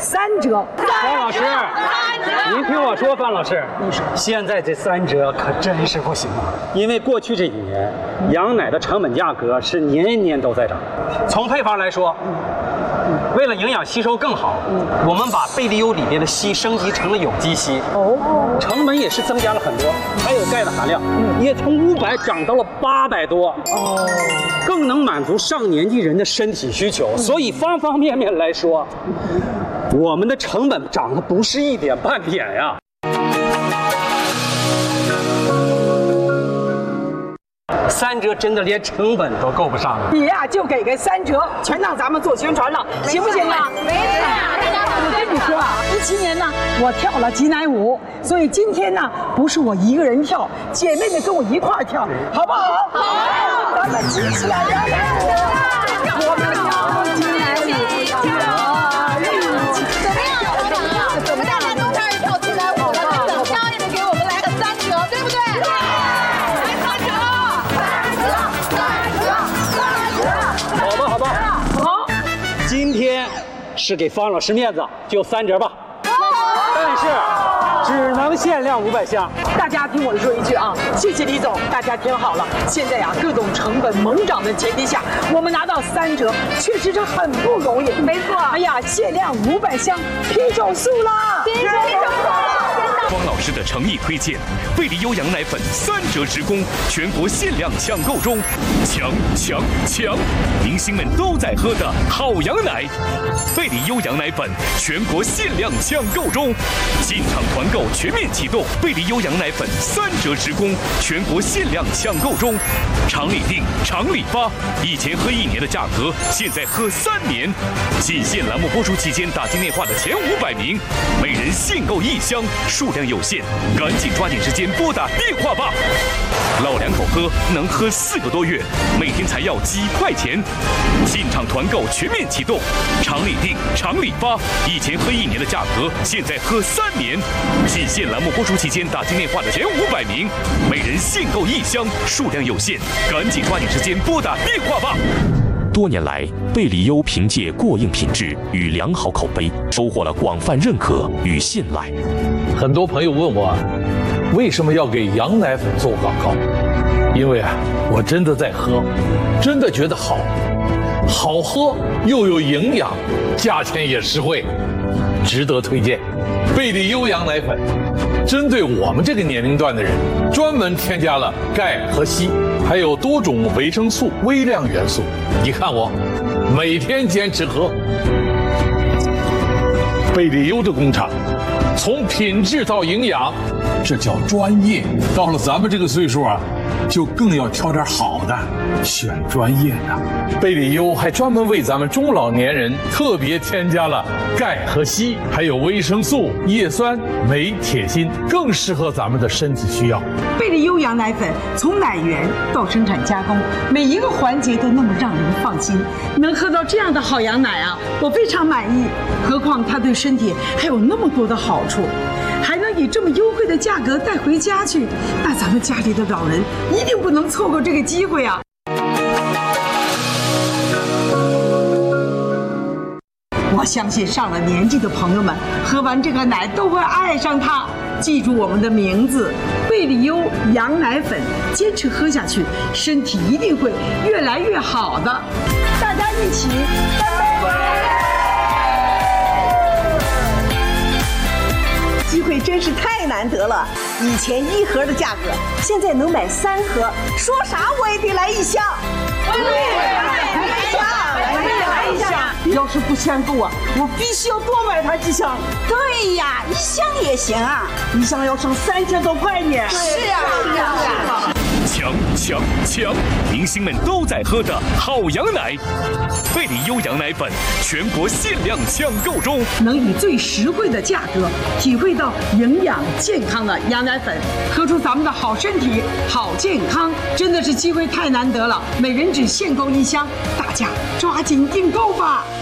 3折。 方老师，您听我说，方老师，现在这3折可真是不行啊！因为过去这几年，羊奶的成本价格是年年都在涨。从配方来说，为了营养吸收更好，我们把贝利优里边的硒升级成了有机硒，成本也是增加了很多，还有钙的含量也从500涨到了800多，更能满足上年纪人的身体需求。所以方方面面来说，我们的成本涨的不是一点半点呀。3折真的连成本都够不上了。 你呀，就给个3折，全让咱们做宣传了，行不行啊？ 没错， 我跟你说啊，17年呢，我跳了挤奶舞，所以今天呢，不是我一个人跳，姐妹们跟我一块儿跳，好不好？好，咱们举起来，来舞，我们跳挤奶舞， 怎么大家都开始跳起来舞了？等下也得给我们来个3折，对不对？ 好吧，好，今天是给方老师面子，就3折吧。但是只能限量500箱。 大家听我说一句啊，谢谢李总，大家听好了，现在呀，各种成本猛涨的前提下，我们拿到3折，确实是很不容易。 没错。 哎呀，限量500箱，批手速啦！ 批手速啦！ 方老师的诚意推荐，贝利优羊奶粉3折直供，全国限量抢购中，抢！明星们都在喝的好羊奶，贝利优羊奶粉全国限量抢购中，进场团购全面启动，贝利优羊奶粉3折直供，全国限量抢购中，厂里订，厂里发，以前喝1年的价格，现在喝3年。仅限栏目播出期间打进电话的前500名，每人限购1箱，数量有限，赶紧抓紧时间拨打电话吧！老两口喝能喝4个多月，每天才要几块钱。进场团购全面启动，厂里订，厂里发，以前喝1年的价格，现在喝3年。仅限栏目播出期间打进电话的前500名，每人限购1箱，数量有限，赶紧抓紧时间拨打电话吧！ 多年来，贝利优凭借过硬品质与良好口碑，收获了广泛认可与信赖。 很多朋友问我，为什么要给羊奶粉做广告？因为我真的在喝，真的觉得好喝又有营养，价钱也实惠，值得推荐。贝利优羊奶粉针对我们这个年龄段的人，专门添加了钙和硒，还有多种维生素、微量元素。你看我每天坚持喝。贝利优的工厂从品质到营养，这叫专业。到了咱们这个岁数就更要挑点好的，选专业的。贝利优还专门为咱们中老年人特别添加了钙和硒，还有维生素、叶酸、镁、铁、锌，更适合咱们的身体需要。 贝利优羊奶粉从奶源到生产加工，每一个环节都那么让人放心。能喝到这样的好羊奶我非常满意。何况它对身体还有那么多的好处，还能以这么优惠的价格带回家去，那咱们家里的老人一定不能错过这个机会啊！我相信上了年纪的朋友们喝完这个奶都会爱上它。记住我们的名字，贝利优羊奶粉，坚持喝下去，身体一定会越来越好的。大家一起干杯！ 机会真是太难得了，以前1盒的价格，现在能买3盒，说啥我也得来1箱。我也来一箱。 要是不限购我必须要多买它几箱。 对呀，1箱也行 1箱要省3000多块呢。 是啊。 抢！明星们都在喝的好羊奶，贝利优羊奶粉全国限量抢购中， 能以最实惠的价格体会到营养健康的羊奶粉，喝出咱们的好身体、好健康，真的是机会太难得了。每人只限购1箱，大家抓紧订购吧。